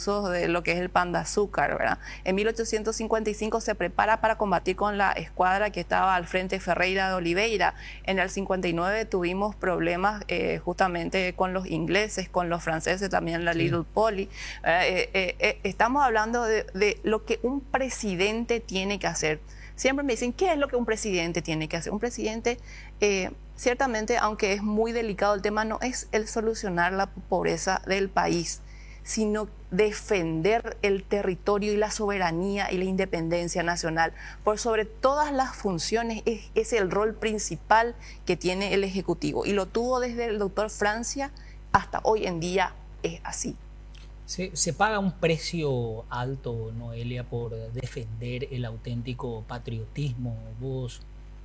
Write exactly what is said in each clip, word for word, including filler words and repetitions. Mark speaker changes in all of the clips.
Speaker 1: incluso de lo que es el pan de azúcar, ¿verdad? En mil ochocientos cincuenta y cinco se prepara para combatir con la escuadra que estaba al frente Ferreira de Oliveira. En el cincuenta y nueve tuvimos problemas eh, justamente con los ingleses, con los franceses, también la
Speaker 2: Sí.
Speaker 1: Little Poli. Eh, eh, eh, estamos hablando de, de lo que un presidente tiene que hacer. Siempre me dicen, ¿qué es lo que un presidente tiene que hacer? Un presidente, eh, ciertamente, aunque es muy delicado el tema, no es el solucionar la pobreza del país, sino defender el territorio y la soberanía y la independencia nacional. Por sobre todas las funciones, es, es el rol principal que tiene el Ejecutivo. Y lo tuvo desde el doctor Francia hasta hoy en día, es así.
Speaker 2: Se, se paga un precio alto, Noelia, por defender el auténtico patriotismo. Vos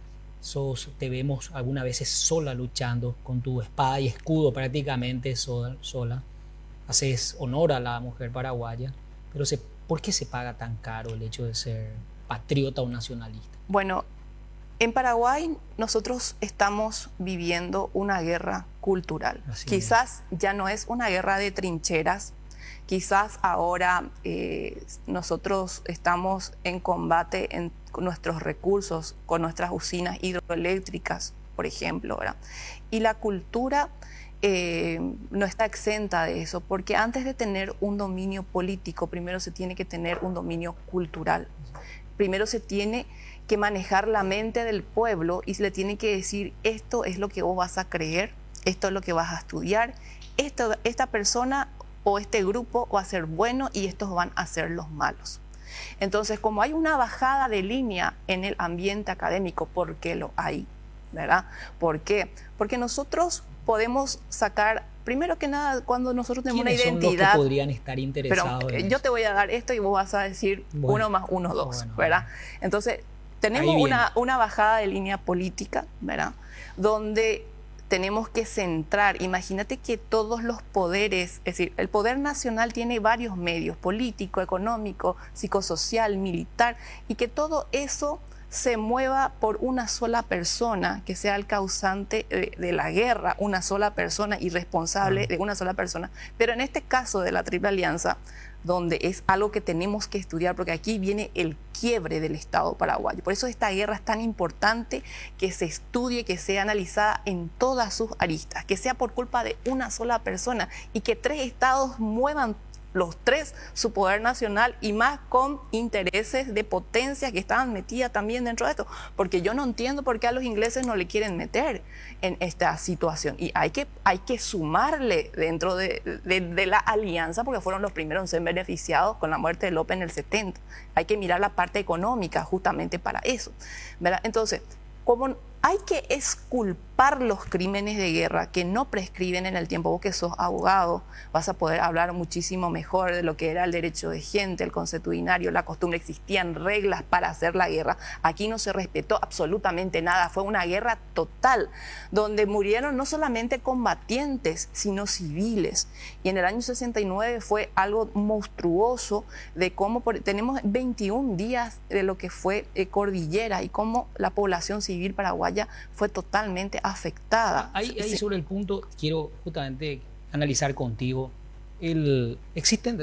Speaker 2: sos, te vemos algunas veces sola luchando con tu espada y escudo prácticamente sola. sola. Haces honor a la mujer paraguaya, pero se, ¿por qué se paga tan caro el hecho de ser patriota o nacionalista?
Speaker 1: Bueno, en Paraguay nosotros estamos viviendo una guerra cultural.
Speaker 2: Así
Speaker 1: Quizás es. Ya no es una guerra de trincheras. Quizás ahora eh, nosotros estamos en combate en nuestros recursos, con nuestras usinas hidroeléctricas, por ejemplo, ¿verdad? Y la cultura eh, no está exenta de eso, porque antes de tener un dominio político, primero se tiene que tener un dominio cultural. Primero se tiene que manejar la mente del pueblo y se le tiene que decir, esto es lo que vos vas a creer, esto es lo que vas a estudiar, esto, esta persona o este grupo va a ser bueno y estos van a ser los malos. Entonces, como hay una bajada de línea en el ambiente académico, porque lo hay, ¿verdad? ¿Por qué? Porque nosotros podemos sacar, primero que nada, cuando nosotros tenemos una identidad...
Speaker 2: ¿Quiénes son los que podrían estar interesados
Speaker 1: pero,
Speaker 2: en
Speaker 1: yo
Speaker 2: eso?
Speaker 1: te voy a dar esto y vos vas a decir bueno, uno más uno, dos, bueno, ¿verdad? Entonces, tenemos una, una bajada de línea política, ¿verdad? Donde tenemos que centrar, imagínate que todos los poderes, es decir, el poder nacional tiene varios medios, político, económico, psicosocial, militar, y que todo eso se mueva por una sola persona, que sea el causante de, de la guerra, una sola persona y responsable de una sola persona. Pero en este caso de la Triple Alianza, donde es algo que tenemos que estudiar, porque aquí viene el quiebre del Estado paraguayo. Por eso esta guerra es tan importante que se estudie, que sea analizada en todas sus aristas, que sea por culpa de una sola persona y que tres estados muevan los tres su poder nacional y más con intereses de potencia que estaban metidas también dentro de esto, porque yo no entiendo por qué a los ingleses no le quieren meter en esta situación y hay que, hay que sumarle dentro de, de, de la alianza porque fueron los primeros en ser beneficiados con la muerte de López en el setenta. Hay que mirar la parte económica justamente para eso, ¿verdad? Entonces, como hay que exculpar los crímenes de guerra que no prescriben en el tiempo. Vos que sos abogado vas a poder hablar muchísimo mejor de lo que era el derecho de gente, el consuetudinario, la costumbre. Existían reglas para hacer la guerra. Aquí no se respetó absolutamente nada. Fue una guerra total, donde murieron no solamente combatientes, sino civiles. Y en el año sesenta y nueve fue algo monstruoso de cómo por, tenemos veintiún días de lo que fue eh, cordillera y cómo la población civil paraguaya fue totalmente afectada.
Speaker 2: Ahí, ahí
Speaker 1: sí.
Speaker 2: sobre el punto quiero justamente analizar contigo. El, existen,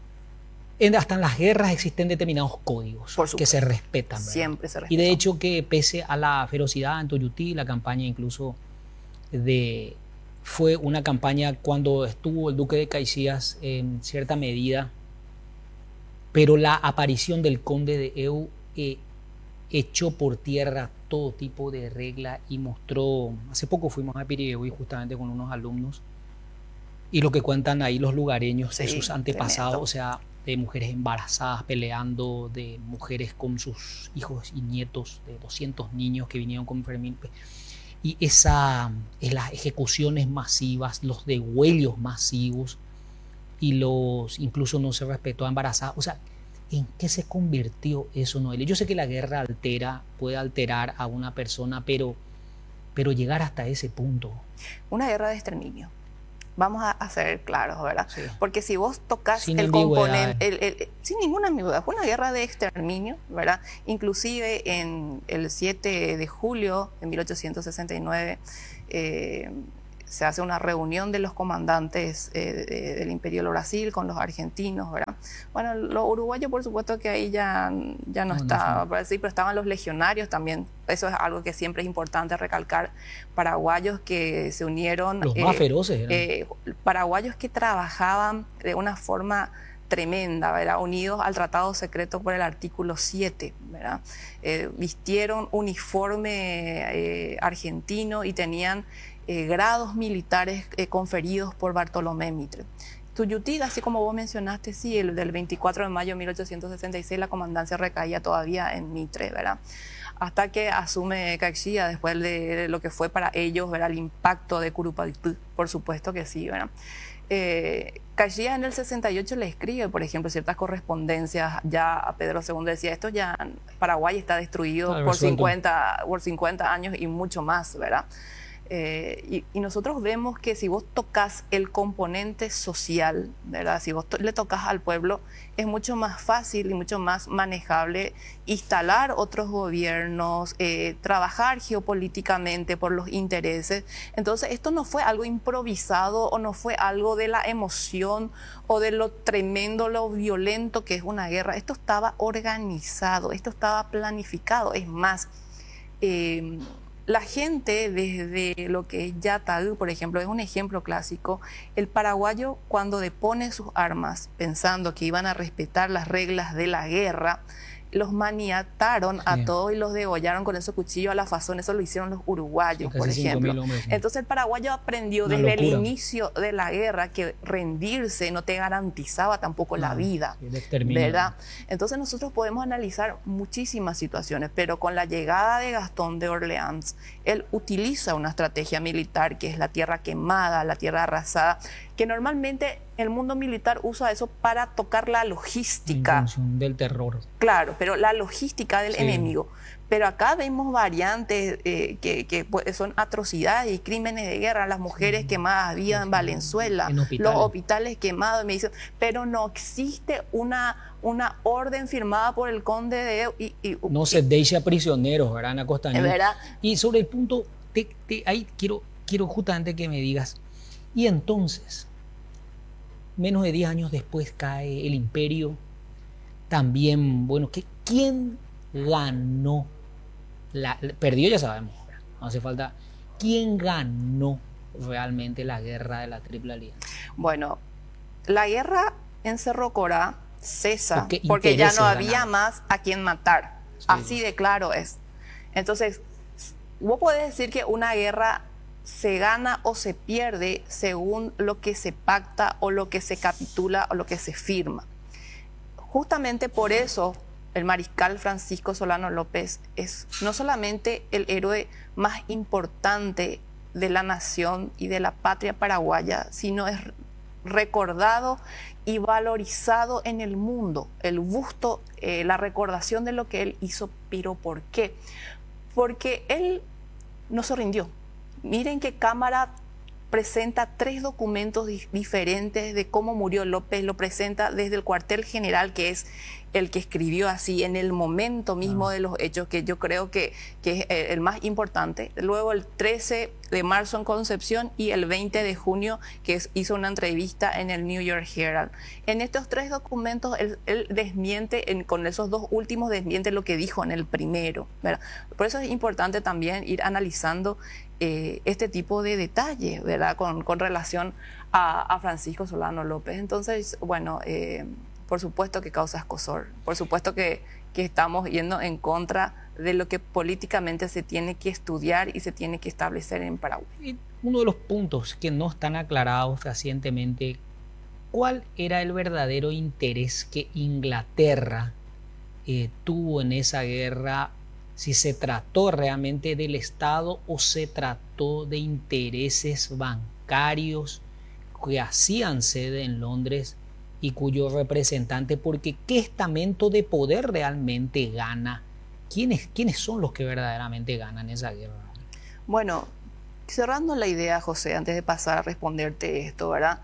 Speaker 2: en, hasta en las guerras existen determinados códigos que se respetan, ¿verdad?
Speaker 1: Siempre se respetan.
Speaker 2: Y de hecho que pese a la ferocidad en Toyutí, la campaña incluso de, fue una campaña cuando estuvo el duque de Caxias en cierta medida, pero la aparición del conde de Eu eh, echó por tierra todo tipo de regla y mostró, hace poco fuimos a Piribebuy justamente con unos alumnos y lo que cuentan ahí los lugareños, sí, de sus antepasados, tremendo. O sea, de mujeres embarazadas peleando, de mujeres con sus hijos y nietos, de doscientos niños que vinieron con Fermín, y esa, las ejecuciones masivas, los degüellos masivos y los, incluso no se respetó a embarazadas, o sea, ¿en qué se convirtió eso, Noelia? Yo sé que la guerra altera, puede alterar a una persona, pero, pero llegar hasta ese punto.
Speaker 1: Una guerra de exterminio. Vamos a, a ser claros, ¿verdad? Sí. Porque si vos tocas
Speaker 2: sin
Speaker 1: el componente, el, el, sin ninguna ambigüedad, fue una guerra de exterminio, ¿verdad? Inclusive en el siete de julio de mil ochocientos sesenta y nueve eh, se hace una reunión de los comandantes eh, de, del Imperio del Brasil con los argentinos, ¿verdad? Bueno, los uruguayos por supuesto que ahí ya, ya no, no estaba, no, sí, pero estaban los legionarios también. Eso es algo que siempre es importante recalcar. Paraguayos que se unieron.
Speaker 2: Los más eh, feroces eran.
Speaker 1: Eh, paraguayos que trabajaban de una forma tremenda, ¿verdad? Unidos al tratado secreto por el artículo siete, ¿verdad? Eh, vistieron uniforme eh, argentino y tenían eh, grados militares eh, conferidos por Bartolomé Mitre. Tuyutí, así como vos mencionaste, sí, el del veinticuatro de mayo de mil ochocientos sesenta y seis la comandancia recaía todavía en Mitre, ¿verdad? Hasta que asume Caixía después de lo que fue para ellos, ¿verdad? El impacto de Curupaytú, por supuesto que sí, ¿verdad? Eh, Caixía en el sesenta y ocho le escribe, por ejemplo, ciertas correspondencias ya a Pedro segundo, decía, esto ya, Paraguay está destruido claro, por, cincuenta, por cincuenta años y mucho más, ¿verdad? Eh, y, y nosotros vemos que si vos tocas el componente social, ¿verdad? Si vos to le tocas al pueblo, es mucho más fácil y mucho más manejable instalar otros gobiernos, eh, trabajar geopolíticamente por los intereses. Entonces esto no fue algo improvisado o no fue algo de la emoción o de lo tremendo, lo violento que es una guerra. Esto estaba organizado, esto estaba planificado. Es más, eh, la gente desde lo que es Yataú, por ejemplo, es un ejemplo clásico. El paraguayo cuando depone sus armas pensando que iban a respetar las reglas de la guerra, los maniataron sí. a todos y los degollaron con esos cuchillos a la fazón. Eso lo hicieron los uruguayos, por ejemplo. Hombres, sí. Entonces el paraguayo aprendió Una desde locura. el inicio de la guerra que rendirse no te garantizaba tampoco no, la vida, ¿verdad? Entonces nosotros podemos analizar muchísimas situaciones, pero con la llegada de Gastón de Orleans, él utiliza una estrategia militar que es la tierra quemada, la tierra arrasada, que normalmente el mundo militar usa eso para tocar la logística.
Speaker 2: En función del terror.
Speaker 1: Claro, pero la logística del sí. enemigo. Pero acá vemos variantes eh, que, que son atrocidades y crímenes de guerra, las mujeres sí. quemadas vivas en Valenzuela, en hospitales. los hospitales quemados, me dicen, pero no existe una, una orden firmada por el conde de... Y, y,
Speaker 2: no se deja prisioneros, ¿verdad, Ana Costañón?
Speaker 1: ¿Verdad?
Speaker 2: Y sobre el punto, te, te, ahí quiero, quiero justamente que me digas, y entonces, menos de diez años después cae el imperio, también, bueno, ¿qué, ¿quién ganó? La, perdió ya sabemos, no hace falta. ¿Quién ganó realmente la guerra de la Triple Alianza?
Speaker 1: Bueno, la guerra en Cerro Corá cesa porque, porque ya no había ganar. más a quien matar. Sí. Así de claro es. Entonces, vos podés decir que una guerra se gana o se pierde según lo que se pacta o lo que se capitula o lo que se firma. Justamente por eso el mariscal Francisco Solano López es no solamente el héroe más importante de la nación y de la patria paraguaya, sino es recordado y valorizado en el mundo. El busto, eh, la recordación de lo que él hizo. ¿Pero por qué? Porque él no se rindió. Miren que Cámara presenta tres documentos di diferentes de cómo murió López. Lo presenta desde el cuartel general, que es el que escribió así en el momento mismo ah. de los hechos, que yo creo que, que es el más importante. Luego el trece de marzo en Concepción y el veinte de junio que es, hizo una entrevista en el New York Herald. En estos tres documentos él, él desmiente, en, con esos dos últimos desmiente lo que dijo en el primero, ¿verdad? Por eso es importante también ir analizando eh, este tipo de detalles, ¿verdad? Con, con relación a, a Francisco Solano López. Entonces, bueno... Eh, por supuesto que causa escozor, por supuesto que, que estamos yendo en contra de lo que políticamente se tiene que estudiar y se tiene que establecer en Paraguay.
Speaker 2: Y uno de los puntos que no están aclarados fehacientemente, ¿cuál era el verdadero interés que Inglaterra eh, tuvo en esa guerra? Si se trató realmente del Estado o se trató de intereses bancarios que hacían sede en Londres y cuyo representante, porque ¿qué estamento de poder realmente gana? ¿Quiénes, ¿Quiénes son los que verdaderamente ganan esa guerra?
Speaker 1: Bueno, cerrando la idea, José, antes de pasar a responderte esto, ¿verdad?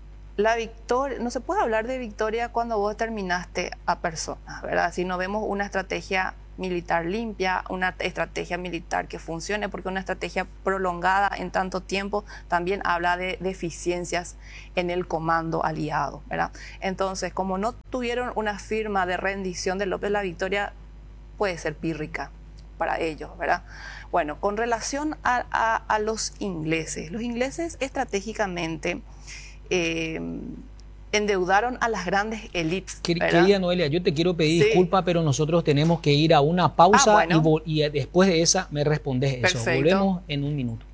Speaker 1: La victoria, no se puede hablar de victoria cuando vos terminaste a personas, ¿verdad? Si no vemos una estrategia militar limpia, una estrategia militar que funcione, porque una estrategia prolongada en tanto tiempo también habla de deficiencias en el comando aliado, ¿verdad? Entonces, como no tuvieron una firma de rendición de López, la victoria puede ser pírrica para ellos, ¿verdad? Bueno, con relación a, a, a los ingleses, los ingleses estratégicamente eh, endeudaron a las grandes élites.
Speaker 2: Querida Noelia, yo te quiero pedir sí. disculpas, pero nosotros tenemos que ir a una pausa ah, bueno. y, y después de esa me respondes eso.
Speaker 1: Perfecto.
Speaker 2: Volvemos en un minuto.